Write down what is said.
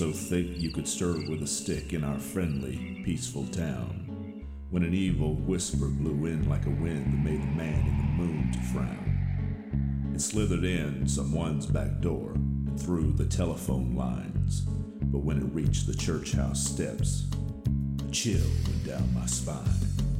So thick you could stir it with a stick in our friendly, peaceful town, when an evil whisper blew in like a wind that made the man in the moon to frown. It slithered in someone's back door and through the telephone lines, but when it reached the church house steps, a chill went down my spine.